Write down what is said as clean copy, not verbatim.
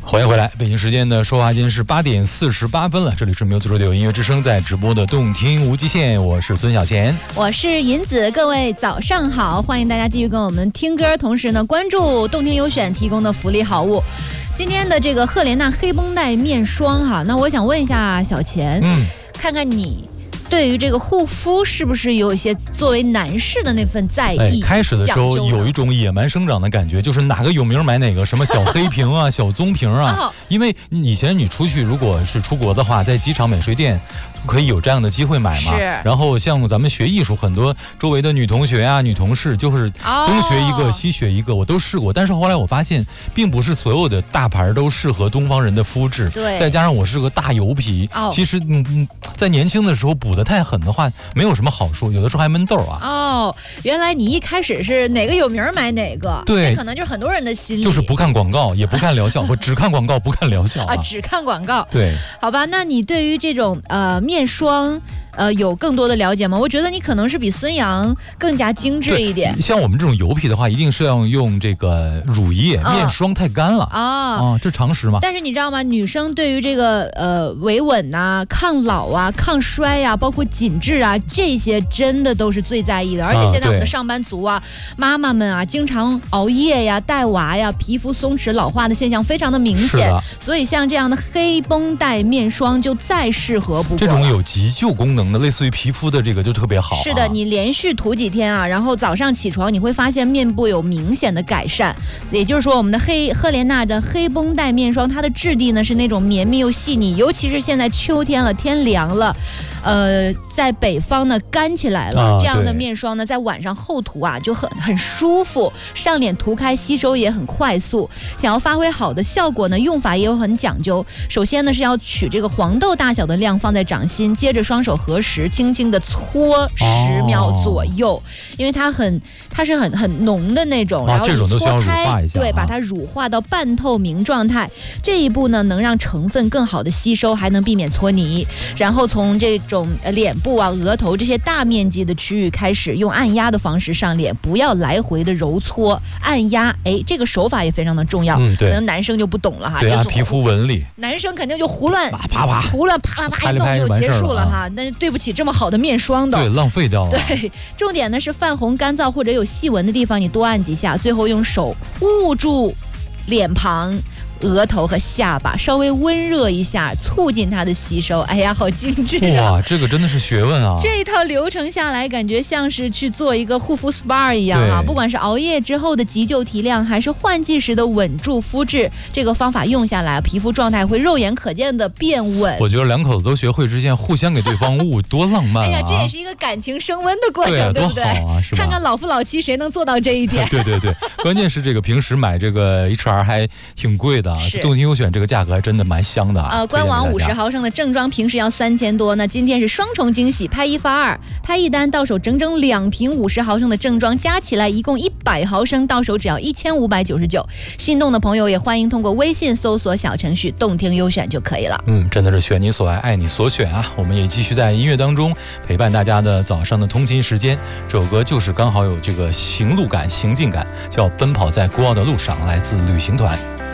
欢迎回来，北京时间的说话间是8点48分了，这里是Music Radio音乐之声在直播的动听无极限，我是孙小贤， 我是银子，各位早上好，欢迎大家继续跟我们听歌，同时呢关注动听优选提供的福利好物。今天的这个赫莲娜黑绷带面霜哈，那我想问一下小钱，看看你对于这个护肤是不是有一些作为男士的那份在意？ 开始的时候有一种野蛮生长的感觉，就是哪个有名买哪个，什么小黑瓶啊、小棕瓶啊。因为以前你出去如果是出国的话，在机场免税店可以有这样的机会买嘛。然后像咱们学艺术，很多周围的女同学啊、女同事就是东学一个西学一个，我都试过。但是后来我发现，并不是所有的大牌都适合东方人的肤质。 对， 再加上我是个大油皮，其实在年轻的时候补得太狠的话，没有什么好处，有的时候还闷痘啊。 哦，原来你一开始是哪个有名买哪个， 对， 这可能就是很多人的心理， 就是不看广告，也不看疗效，或只看广告不看疗效啊， 只看广告。 对， 好吧，那你对于这种面霜有更多的了解吗？我觉得你可能是比孙杨更加精致一点。 像我们这种油皮的话，一定是要用这个乳液，面霜太干了这常识嘛。 但是你知道吗？女生对于这个维稳啊、抗老啊、抗衰啊，包括紧致啊，这些真的都是最在意的。而且现在我们的上班族啊、妈妈们啊，经常熬夜呀、带娃呀，皮肤松弛老化的现象非常的明显。所以像这样的黑绷带面霜就再适合不过了。 这种有急救功能的，类似于皮肤的这个就特别好。 是的，你连续涂几天啊，然后早上起床你会发现面部有明显的改善。也就是说，我们的赫莲娜的黑绷带面霜，它的质地呢是那种绵密又细腻，尤其是现在秋天了，天凉了。在北方呢干起来了，这样的面霜呢在晚上厚涂啊就很舒服，上脸涂开吸收也很快速。想要发挥好的效果呢，用法也有很讲究。首先呢是要取这个黄豆大小的量放在掌心，接着双手合十，轻轻的搓10秒左右，因为它是很浓的那种，然后这种都需要乳化一下， 对，把它乳化到半透明状态。这一步呢能让成分更好的吸收，还能避免搓泥。然后从这种脸部啊、额头这些大面积的区域开始，用按压的方式上脸，不要来回的揉搓按压。这个手法也非常的重要。可能男生就不懂了哈， 对，按皮肤纹理， 男生肯定就胡乱啪啪一弄就结束了哈。但是对不起，这么好的面霜的， 对，浪费掉了。 对，重点呢是泛红、干燥或者有细纹的地方，你多按几下，最后用手捂住脸庞、额头和下巴，稍微温热一下，促进它的吸收。哎呀，好精致啊！ 哇，这个真的是学问啊！ 这一套流程下来，感觉像是去做一个护肤 SPA 一样啊！不管是熬夜之后的急救提亮，还是换季时的稳住肤质，这个方法用下来，皮肤状态会肉眼可见的变稳。 我觉得两口子都学会之前互相给对方捂，多浪漫啊！ 哎呀，这也是一个感情升温的过程，对不对？ 多好啊，是吧？ 看看老夫老妻谁能做到这一点。 对，关键是这个平时买这个 HR 还挺贵的。动听优选这个价格还真的蛮香的啊！ 官网50毫升的正装平时要3000多，那今天是双重惊喜，拍1发2，拍一单到手整整2瓶50毫升的正装，加起来一共100毫升，到手只要1599。心动的朋友也欢迎通过微信搜索小程序动听优选就可以了。 真的是选你所爱，爱你所选啊！我们也继续在音乐当中陪伴大家的早上的通勤时间。这首歌就是刚好有这个行路感、行进感，叫《奔跑在孤傲的路上》，来自旅行团。